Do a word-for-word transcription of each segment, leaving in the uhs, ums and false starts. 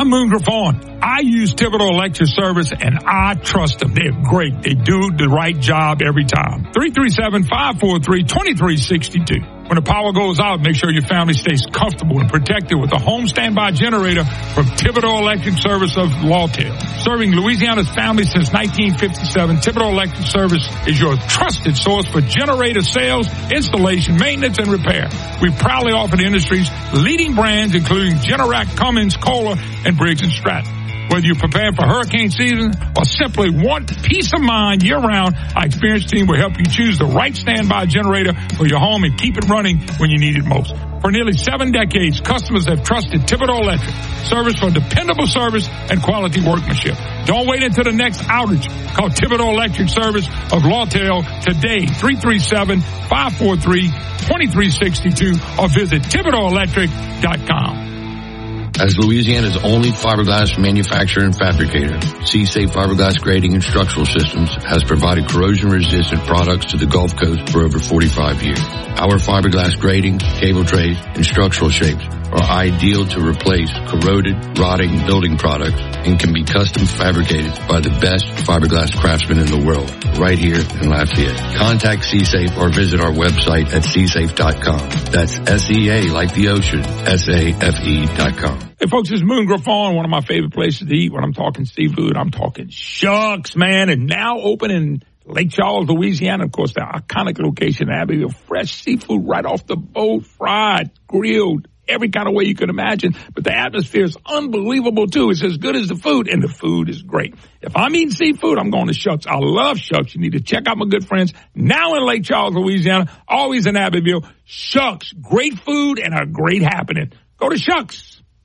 Moon Griffon. I use Thibodeau Electric Service, and I trust them. They're great. They do the right job every time. three three seven, five four three, two three six two. When the power goes out, make sure your family stays comfortable and protected with a home standby generator from Thibodeau Electric Service of Lawtell. Serving Louisiana's families since nineteen fifty-seven, Thibodeau Electric Service is your trusted source for generator sales, installation, maintenance, and repair. We proudly offer the industry's leading brands, including Generac, Cummins, Kohler, and Briggs and Stratton. Whether you're preparing for hurricane season or simply want peace of mind year-round, our experienced team will help you choose the right standby generator for your home and keep it running when you need it most. For nearly seven decades, customers have trusted Thibodeau Electric Service for dependable service and quality workmanship. Don't wait until the next outage. Call Thibodeau Electric Service of Lawtell today, three three seven, five four three, two three six two, or visit Thibodeau Electric dot com. As Louisiana's only fiberglass manufacturer and fabricator, C-Safe Fiberglass Grading and Structural Systems has provided corrosion-resistant products to the Gulf Coast for over forty-five years. Our fiberglass grading, cable trays, and structural shapes are ideal to replace corroded, rotting building products and can be custom fabricated by the best fiberglass craftsmen in the world, right here in Lafayette. Contact C-Safe or visit our website at c safe dot com. That's S E A like the ocean, S A F E dot com. Hey, folks, it's Moon Griffon, one of my favorite places to eat. When I'm talking seafood, I'm talking Shucks, man, and now open in Lake Charles, Louisiana. Of course, the iconic location in Abbeville. Fresh seafood right off the boat, fried, grilled, every kind of way you can imagine. But the atmosphere is unbelievable, too. It's as good as the food, and the food is great. If I'm eating seafood, I'm going to Shucks. I love Shucks. You need to check out my good friends now in Lake Charles, Louisiana, always in Abbeville. Shucks, great food and a great happening. Go to Shucks.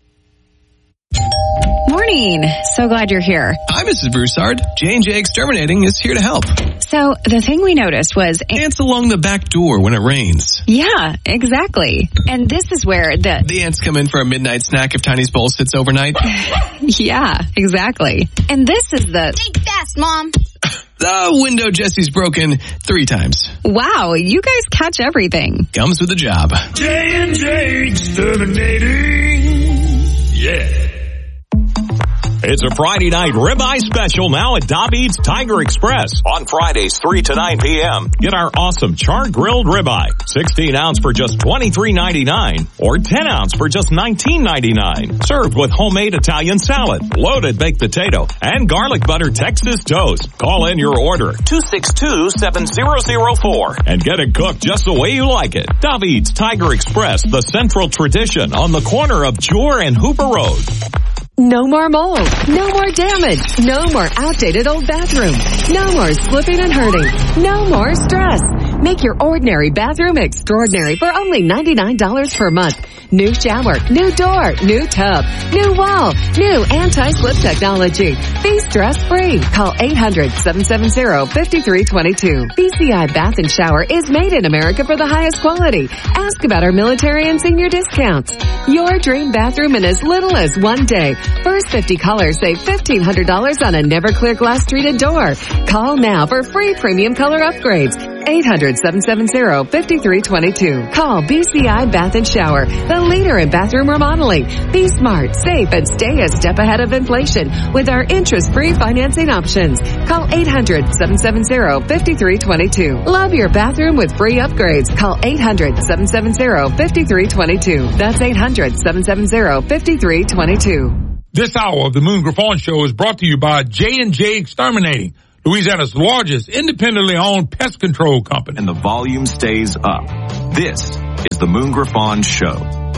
Morning. So glad you're here. Hi, Missus Broussard. J and J Exterminating is here to help. So the thing we noticed was ants along the back door when it rains. Yeah, exactly. And this is where the the ants come in for a midnight snack if Tiny's bowl sits overnight. Yeah, exactly. And this is the think fast, Mom. The window Jesse's broken three times. Wow, you guys catch everything. Comes with the job. J and J Exterminating. Yeah. It's a Friday night ribeye special now at David's Tiger Express. On Fridays, three to nine p.m., get our awesome char-grilled ribeye. sixteen ounce for just twenty-three ninety-nine or ten ounce for just nineteen ninety-nine. Served with homemade Italian salad, loaded baked potato, and garlic butter Texas toast. Call in your order, two six two, seven zero zero four, and get it cooked just the way you like it. David's Tiger Express, the central tradition on the corner of Jewar and Hooper Road. No more mold. No more damage. No more outdated old bathroom. No more slipping and hurting. No more stress. Make your ordinary bathroom extraordinary for only ninety-nine dollars per month. New shower, new door, new tub, new wall, new anti-slip technology. Be stress-free. Call eight hundred, seven seven zero, five three two two. B C I Bath and Shower is made in America for the highest quality. Ask about our military and senior discounts. Your dream bathroom in as little as one day. First fifty callers save fifteen hundred dollars on a never clear glass treated door. Call now for free premium color upgrades. eight hundred, seven seven zero, five three two two. Call B C I Bath and Shower, the leader in bathroom remodeling. Be smart, safe, and stay a step ahead of inflation with our interest-free financing options. Call eight hundred, seven seven zero, five three two two. Love your bathroom with free upgrades. Call eight hundred, seven seven zero, five three two two. That's eight hundred, seven seven zero, five three two two. This hour of the Moon Griffon Show is brought to you by J and J Exterminating, Louisiana's largest independently owned pest control company. And the volume stays up. This is the Moon Griffon Show.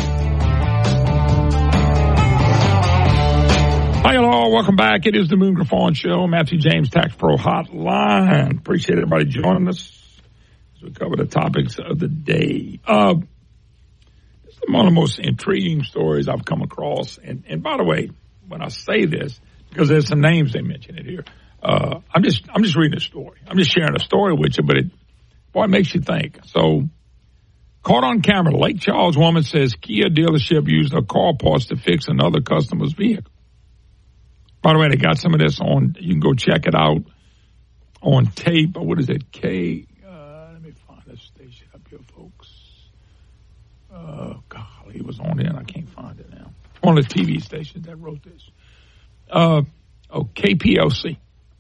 Hi, hello. Welcome back. It is the Moon Griffon Show. Matthew James Tax Pro Hotline. Appreciate everybody joining us as we cover the topics of the day. Uh, this is one of the most intriguing stories I've come across. And, and by the way, when I say this, because there's some names they mention it here, uh, I'm just I'm just reading a story. I'm just sharing a story with you, but it, boy, it makes you think. So, caught on camera, Lake Charles woman says Kia dealership used her car parts to fix another customer's vehicle. By the way, they got some of this on, you can go check it out on tape. What is it? K, uh, let me find this station up here, folks. Uh, golly, it was on there and I can't find it now. one of the T V stations that wrote this. Uh, oh, K P L C.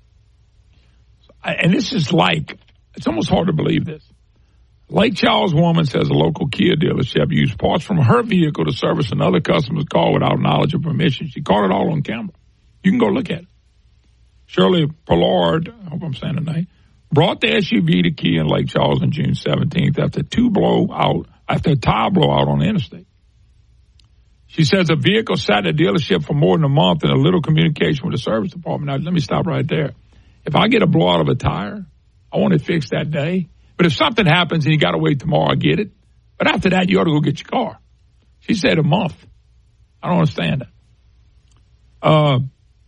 And this is like, it's almost hard to believe this. Lake Charles woman says a local Kia dealership used parts from her vehicle to service another customer's car without knowledge or permission. She caught it all on camera. You can go look at it. Shirley Pollard, I hope I'm saying the name, brought the S U V to Kia in Lake Charles on June seventeenth after two blowout, after a tire blowout on the interstate. She says a vehicle sat at the dealership for more than a month and a little communication with the service department. Now, let me stop right there. If I get a blowout of a tire, I want it fixed that day. But if something happens and you got to wait tomorrow, I get it. But after that, you ought to go get your car. She said a month. I don't understand that. Uh,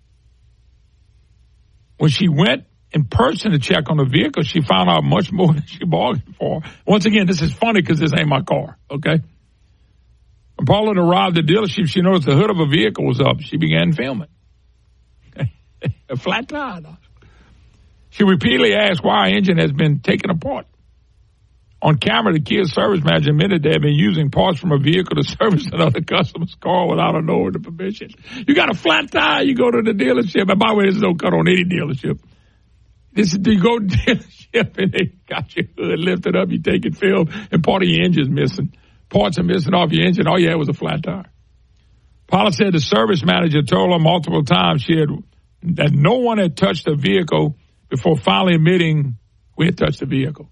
when she went in person to check on the vehicle, she found out much more than she bargained for. Once again, this is funny because this ain't my car, okay? When Paula arrived at the dealership, she noticed the hood of a vehicle was up. She began filming. A flat tire. She repeatedly asked why her engine has been taken apart. On camera, the Kia service manager admitted they had been using parts from a vehicle to service another customer's car without a know or the permission. You got a flat tire, you go to the dealership. And by the way, this is no cut on any dealership. This is, you go to the dealership and they got your hood lifted up, you take it filled, and part of your engine's missing. Parts are missing off your engine. All you had was a flat tire. Paula said the service manager told her multiple times she had that no one had touched the vehicle before finally admitting we had touched the vehicle.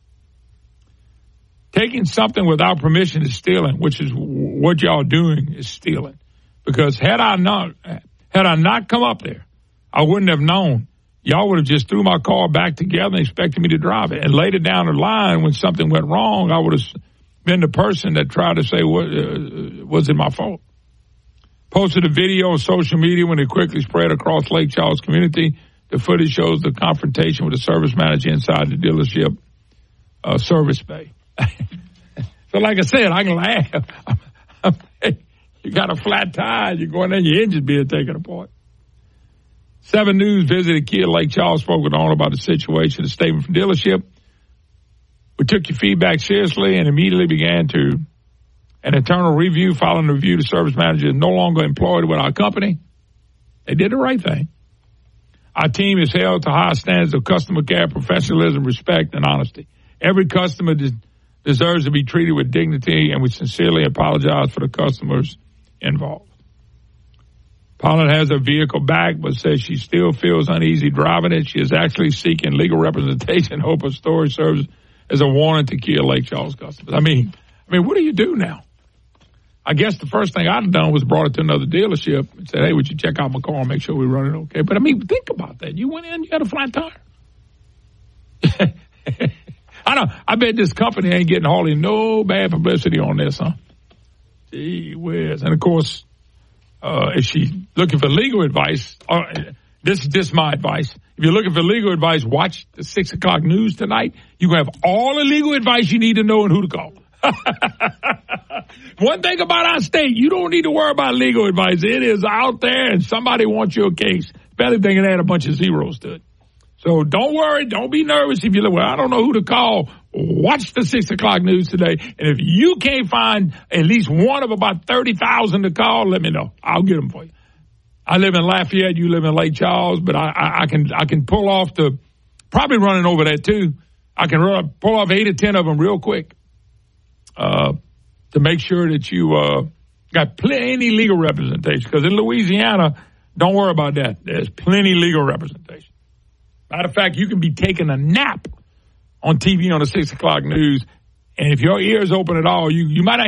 Taking something without permission is stealing, which is what y'all doing is stealing. Because had I not, had I not come up there, I wouldn't have known. Y'all would have just threw my car back together and expected me to drive it. And later down the line, when something went wrong, I would have been the person that tried to say, what, uh, was it my fault? Posted a video on social media when it quickly spread across Lake Charles community. The footage shows the confrontation with the service manager inside the dealership uh, service bay. So like I said, I can laugh. You got a flat tire, you're going in, your engine's being taken apart. Seven News visited Kia Lake Charles, spoke with on about the situation, a statement from dealership. We took your feedback seriously and immediately began to an internal review. Following the review, the service manager is no longer employed with our company. They did the right thing. Our team is held to high standards of customer care, professionalism, respect, and honesty. Every customer des- deserves to be treated with dignity, and we sincerely apologize for the customers involved. Pilot has her vehicle back, but says she still feels uneasy driving it. She is actually seeking legal representation. Hope her story serves as a warning to Kia Lake Charles customers. I mean, I mean, what do you do now? I guess the first thing I'd have done was brought it to another dealership and said, hey, would you check out my car and make sure we run it okay? But, I mean, think about that. You went in, you had a flat tire. I don't, I bet this company ain't getting hardly no bad publicity on this, huh? Gee whiz. And, of course, uh, if she's looking for legal advice, uh, this, this is my advice. If you're looking for legal advice, watch the six o'clock news tonight. You can have all the legal advice you need to know and who to call. One thing about our state, you don't need to worry about legal advice. It is out there, and somebody wants your case. Better thing it had a bunch of zeros to it. So don't worry. Don't be nervous if you look, well, I don't know who to call. Watch the six o'clock news today. And if you can't find at least one of about thirty thousand to call, let me know. I'll get them for you. I live in Lafayette. You live in Lake Charles, but I, I, I can I can pull off the, probably running over that too. I can run, pull off eight or ten of them real quick. Uh, to make sure that you uh, got plenty legal representation. Because in Louisiana, don't worry about that. There's plenty legal representation. Matter of fact, you can be taking a nap on T V on the six o'clock news, and if your ears open at all, you, you might not